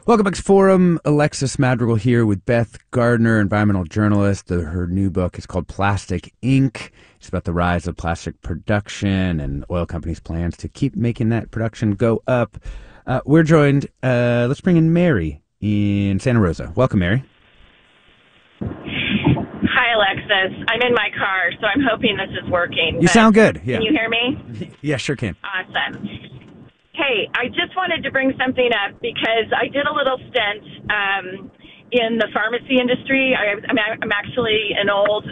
Welcome back to Forum. Alexis Madrigal here with Beth Gardner, environmental journalist. Her new book is called Plastic Inc. It's about the rise of plastic production and oil companies' plans to keep making that production go up. We're joined, let's bring in Mary in Santa Rosa. Welcome, Mary. Hi, Alexis. I'm in my car, so I'm hoping this is working. You sound good. Yeah. Can you hear me? Yeah, sure can. Awesome. Hey, I just wanted to bring something up because I did a little stint in the pharmacy industry. I'm actually an old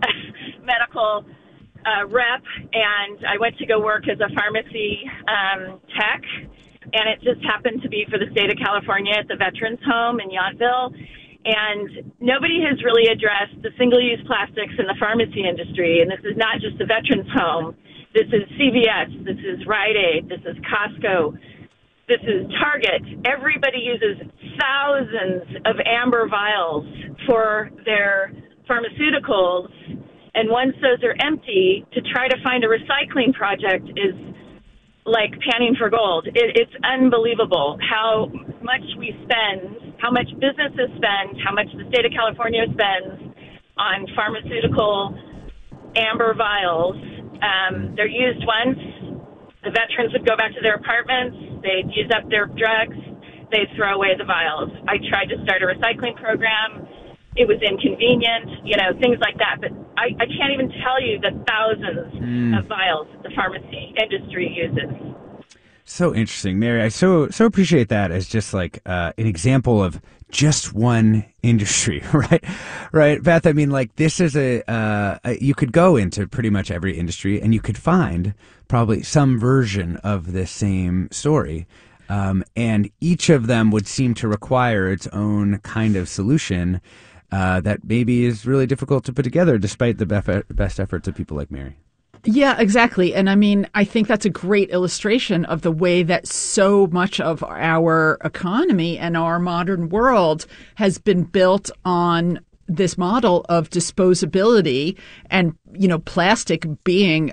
medical rep, and I went to go work as a pharmacy tech, and it just happened to be for the state of California at the Veterans Home in Yountville. And nobody has really addressed the single-use plastics in the pharmacy industry, and this is not just the Veterans Home. This is CVS, this is Rite Aid, this is Costco, this is Target. Everybody uses thousands of amber vials for their pharmaceuticals, and once those are empty, to try to find a recycling project is like panning for gold. It's unbelievable how much we spend, how much businesses spend, how much the state of California spends on pharmaceutical amber vials. They're used once. The veterans would go back to their apartments. They'd use up their drugs. They'd throw away the vials. I tried to start a recycling program. It was inconvenient, things like that. But I can't even tell you the thousands of vials that the pharmacy industry uses. So interesting, Mary. I so appreciate that as just like an example of just one industry, right? Right, Beth. I mean, like this is you could go into pretty much every industry and you could find probably some version of this same story, and each of them would seem to require its own kind of solution that maybe is really difficult to put together, despite the best efforts of people like Mary. Yeah, exactly. And I mean, I think that's a great illustration of the way that so much of our economy and our modern world has been built on this model of disposability and, plastic being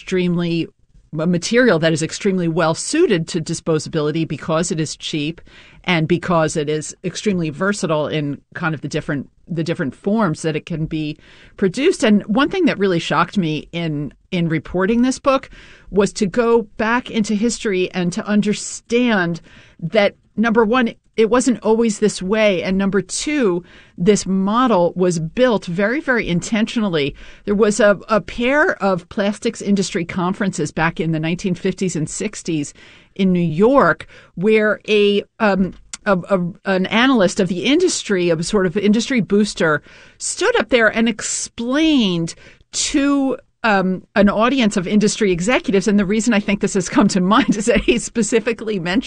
a material that is extremely well suited to disposability because it is cheap and because it is extremely versatile in kind of the different forms that it can be produced. And one thing that really shocked me in reporting this book was to go back into history and to understand that, number one, it wasn't always this way. And number two, this model was built very, very intentionally. There was a pair of plastics industry conferences back in the 1950s and 60s in New York where an analyst of the industry, a sort of industry booster, stood up there and explained to an audience of industry executives. And the reason I think this has come to mind is that he specifically mentioned